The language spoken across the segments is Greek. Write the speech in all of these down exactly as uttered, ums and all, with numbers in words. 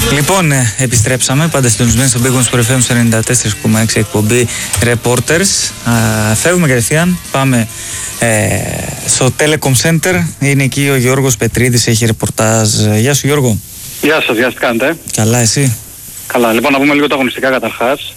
Λοιπόν, ε, επιστρέψαμε πάντα συντονισμένοι στο Big Wings Sport εφ εμ ενενήντα τέσσερα κόμμα έξι εκπομπή Reporters. Α, φεύγουμε κατευθείαν, πάμε ε, στο Telecom Center. Είναι εκεί ο Γιώργος Πετρίδης, έχει ρεπορτάζ. Γεια σου Γιώργο. Γεια σας, γεια σας, τι κάνετε? Καλά, εσύ? Καλά, λοιπόν να πούμε λίγο τα αγωνιστικά καταρχάς.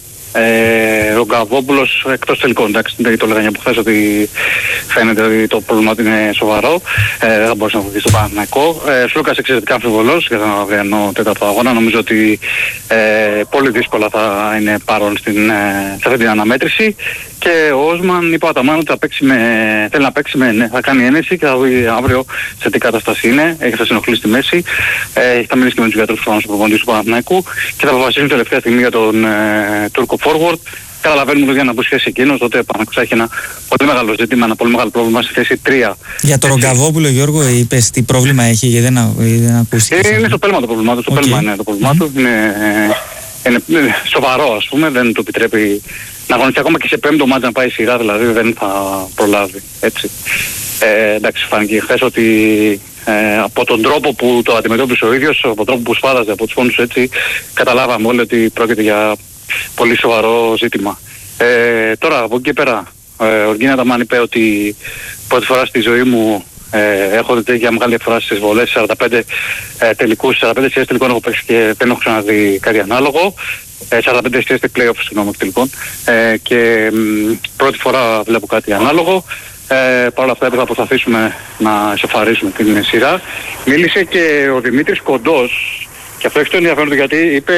Ε, ο Γκαβόπουλος εκτός τελικών, εντάξει, δεν το λέγανε από χθες ότι φαίνεται ότι το πρόβλημα είναι σοβαρό, ε, δεν θα μπορούσε να βοηθήσει το Παναθηναϊκό. Ε, Σλούκας εξαιρετικά αμφιβολός για τον αυριανό τέταρτο αγώνα, νομίζω ότι ε, πολύ δύσκολα θα είναι παρόν στην, ε, σε αυτή την αναμέτρηση. Και ο Όσμαν είπε ο Αταμάν ότι θα, παίξει με, θέλει να παίξει με, ναι, θα κάνει ένεση και θα δει αύριο σε τι κατάσταση είναι. Έχει θα συνοχλήσει στη μέση. Ε, θα μιλήσει και με τους γιατρούς του προπονητής του Παναθηναϊκού και θα αποφασίσουν τελευταία στιγμή για τον ε, Τούρκο forward. Καταλαβαίνουμε ότι για να αποσχέσει εκείνος, τότε ο Παναθηναϊκός έχει ένα πολύ μεγάλο ζήτημα, ένα πολύ μεγάλο πρόβλημα στη θέση τρία. Για τον Ρογκαβόπουλο, Γιώργο, είπες τι πρόβλημα έχει, γιατί δεν, δεν ακούστηκε. Ε, είναι στο πέλμα το πρόβλημά του. Στο okay. πέλμα είναι το πρόβλημά του. Είναι, είναι, είναι σοβαρό, ας πούμε, δεν του επιτρέπει να αγωνιστεί ακόμα και σε πέμπτο μάτς να πάει σειρά, δηλαδή δεν θα προλάβει. Έτσι. Ε, εντάξει, φάνηκε χθες ότι ε, από τον τρόπο που το αντιμετώπισε ο ίδιος, από τον τρόπο που σφάδαζε από τους πόνους έτσι, καταλάβαμε όλοι ότι πρόκειται για πολύ σοβαρό ζήτημα. Ε, τώρα από εκεί και πέρα, ε, ο Γκίνα Αταμάν είπε ότι πρώτη φορά στη ζωή μου ε, έχω δει τέτοια μεγάλη διαφορά στις βολές, σαράντα πέντε ε, τελικούς, σαράντα πέντε σειρές τελικών έχω παίξει και δεν έχω ξαναδεί κάτι ανάλογο. Ε, σαράντα πέντε σειρές play-off, συγγνώμη, τελικών. Ε, και μ, πρώτη φορά βλέπω κάτι ανάλογο. Ε, Παρ' όλα αυτά θα προσπαθήσουμε να ισοφαρίσουμε την σειρά. Μίλησε και ο Δημήτρης Κοντός, και αυτό έχει το ενδιαφέρον του γιατί είπε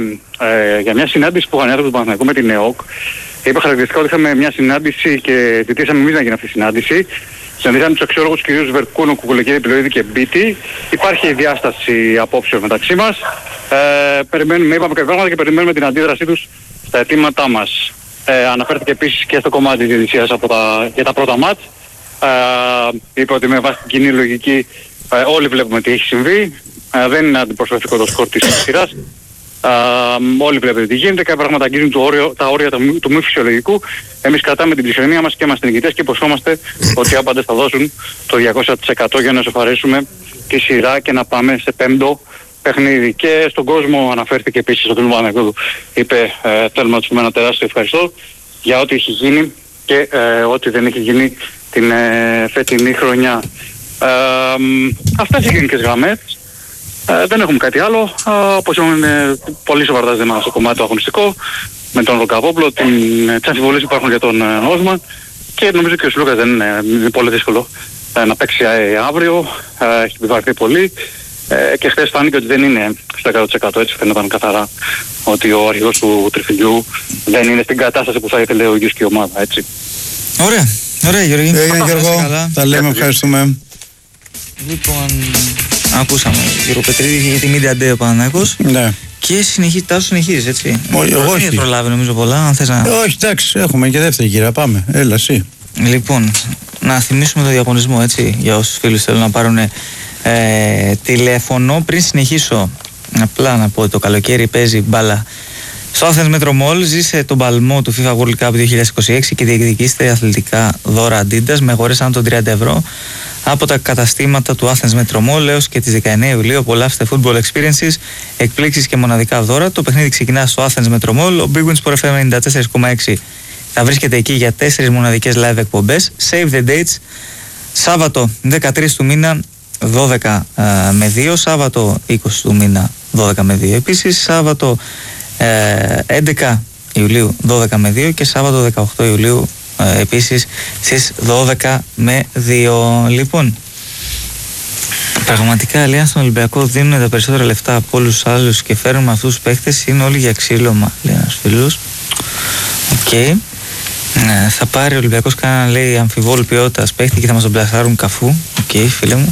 ε, για μια συνάντηση που είχαν άνθρωποι του Παναθηναϊκού με την ΕΟΚ. Είπε χαρακτηριστικά ότι είχαμε μια συνάντηση και ζητήσαμε εμείς να γίνει αυτή η συνάντηση. Συναντήσαμε τους αξιόλογους κυρίους Βερκούνο, Κουκουλεκίδη, Πιλοίδη και Μπίτη. Υπάρχει διάσταση απόψεων μεταξύ μας. Ε, περιμένουμε, είπαμε κάποια πράγματα και περιμένουμε την αντίδρασή τους στα αιτήματά μας. Ε, αναφέρθηκε επίσης και στο κομμάτι της διαιτησίας για τα πρώτα μάτς. Ε, είπε ότι με βάση την κοινή λογική ε, όλοι βλέπουμε τι έχει συμβεί. Ε, δεν είναι αντιπροσωπευτικό το σκορ της σειράς. Ε, όλοι βλέπετε τι γίνεται, κάποια πράγματα αγγίζουν το όριο, τα όρια του, του μη φυσιολογικού. Εμείς κρατάμε την ψυχραιμία μας και είμαστε νικητές και υποσχόμαστε ότι οι άπαντες θα δώσουν το διακόσια τοις εκατό για να ισοφαρίσουμε τη σειρά και να πάμε σε πέμπτο παιχνίδι. Και στον κόσμο αναφέρθηκε επίσης στο φίλο Παναθηναϊκού, είπε ε, θέλουμε να τους πούμε ένα τεράστιο ευχαριστώ για ό,τι έχει γίνει και ε, ό,τι δεν έχει γίνει την ε, φετινή χρονιά. Ε, ε, αυτές οι γενικές γραμμές. Ε, δεν έχουμε κάτι άλλο. Ε, όπως είπαμε, πολύ σοβαρά τα ζητήματα στο κομμάτι το αγωνιστικό με τον Ρογκαβόπουλο, τις αμφιβολίες που υπάρχουν για τον ε, Όσμαν και νομίζω και ο Σλούκας δεν είναι, είναι πολύ δύσκολο ε, να παίξει ε, αύριο. Ε, έχει επιβαρυνθεί πολύ. Ε, και χθες φάνηκε ότι δεν είναι στο εκατό τοις εκατό, έτσι φαίνονταν καθαρά ότι ο αρχηγός του τριφυλιού δεν είναι στην κατάσταση που θα ήθελε ο ίδιος και η ομάδα, έτσι. Ωραία, ωραία Γιώργη. Έγινε Γιώργο, τα λέμε, ευχαριστούμε. Λοιπόν, ακούσαμε Γιώργο Πετρίδη για τη Media Day ο Παναθηναϊκός. Ναι. Και συνεχίζει, τάσο συνεχίζεις, έτσι. Όχι, εγώ όχι. Δεν προλάβει νομίζω πολλά, αν θες να... Όχι, εντάξει, έχουμε και δεύτερη γύρα, πάμε, έλα εσύ. Λοιπόν, να θυμίσουμε το διαγωνισμό, έτσι, για όσους φίλους θέλουν να πάρουν ε, τηλέφωνο. Πριν συνεχίσω, απλά να πω ότι το καλοκαίρι παίζει μπάλα στο Athens Metro Mall. Ζήσε τον παλμό του FIFA World Cup δύο χιλιάδες είκοσι έξι και διεκδικήστε αθλητικά δώρα Adidas με αγορές άνω των τριάντα ευρώ από τα καταστήματα του Athens Metro Mall έως και τις δεκαεννέα Ιουλίου. Απολαύστε football experiences, εκπλήξεις και μοναδικά δώρα. Το παιχνίδι ξεκινά στο Athens Metro Mall. Ο Big Wings Sport εφ εμ ενενήντα τέσσερα κόμμα έξι θα βρίσκεται εκεί για τέσσερις μοναδικές live εκπομπές. Save the dates. Σάββατο δεκατρείς του μήνα δώδεκα με δύο, Σάββατο είκοσι του μήνα δώδεκα με δύο επίσης, Σάββατο ε, έντεκα Ιουλίου δώδεκα με δύο και Σάββατο δεκαοκτώ Ιουλίου ε, επίσης στις δώδεκα με δύο. Λοιπόν, πραγματικά λέει στον Ολυμπιακό δίνουν τα περισσότερα λεφτά από όλους τους άλλους και φέρνουν με αυτούς τους παίχτες, είναι όλοι για ξύλωμα, λέει ένας φίλος. Οκ. Okay. Ε, θα πάρει ο Ολυμπιακός κανένα, λέει, αμφιβόλου ποιότητας παίχτη και θα μας τον πλασάρουν Καφού. Οκ, okay, φίλε μου.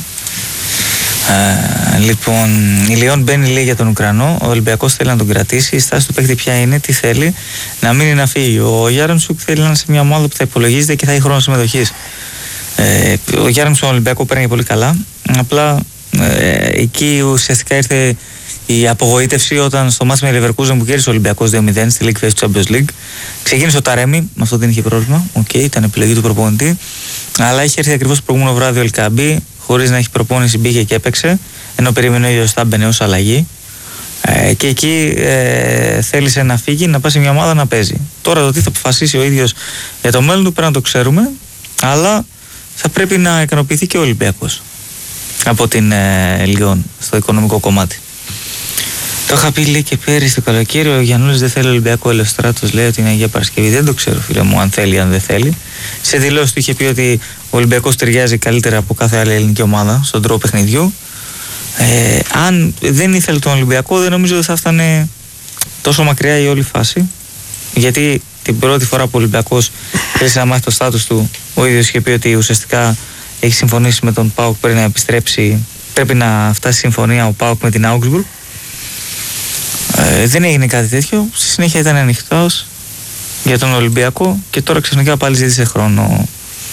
Ε, λοιπόν, η Λιόν μπαίνει, λέει, για τον Ουκρανό. Ο Ολυμπιακός θέλει να τον κρατήσει. Η στάση του παίχτη ποια είναι, τι θέλει, να μείνει να φύγει. Ο Γιάρεμτσουκ θέλει να είναι σε μια ομάδα που θα υπολογίζεται και θα έχει χρόνο συμμετοχής. Ε, ο Γιάρεμτσουκ στον Ολυμπιακό παίρνει πολύ καλά. Απλά ε, εκεί ουσιαστικά ήρθε η απογοήτευση όταν στο μάτς με Leverkusen που κέρδισε ο Ολυμπιακός δύο μηδέν στη League Phase του Champions League. Ξεκίνησε ο Ταρέμι, με αυτό δεν είχε πρόβλημα. Οκ, okay, ήταν επιλογή του προπονητή. Αλλά είχε έρθει ακριβώς το προηγούμενο βράδυ ο Ελκαμπή, χωρίς να έχει προπόνηση, μπήκε και έπαιξε. Ενώ περίμενε ο ίδιος θα μπαινε ως αλλαγή. Ε, και εκεί ε, θέλησε να φύγει, να πάει σε μια ομάδα να παίζει. Τώρα το τι θα αποφασίσει ο ίδιος για το μέλλον του πρέπει να το ξέρουμε, αλλά θα πρέπει να ικανοποιηθεί και ο Ολυμπιακός από την ε, Λιόν στο οικονομικό κομμάτι. Το είχα πει, λέει, και πέρυσι το καλοκαίρι. Ο Γιαννούλης δεν θέλει Ολυμπιακό. Ελευθεράτος λέει ότι είναι Αγία Παρασκευή. Δεν το ξέρω, φίλε μου, αν θέλει ή αν δεν θέλει. Σε δηλώσεις του είχε πει ότι ο Ολυμπιακός ταιριάζει καλύτερα από κάθε άλλη ελληνική ομάδα στον τρόπο παιχνιδιού. Ε, αν δεν ήθελε τον Ολυμπιακό, δεν νομίζω ότι θα έφτανε τόσο μακριά η όλη φάση. Γιατί την πρώτη φορά που ο Ολυμπιακός θέλησε να μάθει το στάτους του, ο ίδιος είχε πει ότι ουσιαστικά έχει συμφωνήσει με τον ΠΑΟΚ πριν να επιστρέψει. Πρέπει να φτάσει συμφωνία ο ΠΑΟΚ με την Augsburg. Ε, δεν έγινε κάτι τέτοιο. Στη συνέχεια ήταν ανοιχτός για τον Ολυμπιακό και τώρα ξαφνικά πάλι ζήτησε χρόνο.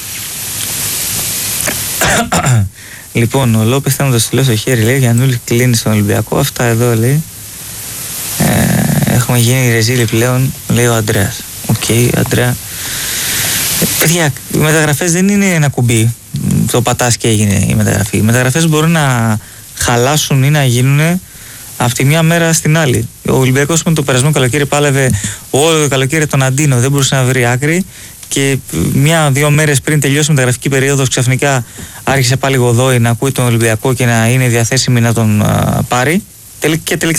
Λοιπόν, ο Λόπες θα μου το στείλω στο χέρι, λέει, Γιαννούλη κλείνει στον Ολυμπιακό. Αυτά εδώ, λέει. Ε, έχουμε γίνει ρεζίλοι πλέον, λέει ο Αντρέας. Οκ, okay, Αντρέα. Ε, παιδιά, οι μεταγραφές δεν είναι ένα κουμπί. Το πατάς και έγινε η μεταγραφή. Οι μεταγραφές μπορούν να χαλάσουν ή να γίνουν από τη μια μέρα στην άλλη. Ο Ολυμπιακός με το περασμένο καλοκαίρι πάλευε όλο το καλοκαίρι τον Αντίνο, δεν μπορούσε να βρει άκρη. Και μια-δύο μέρες πριν τελειώσει η μεταγραφική περίοδος, ξαφνικά άρχισε πάλι Γοδόη να ακούει τον Ολυμπιακό και να είναι διαθέσιμη να τον α, πάρει. Και τελικά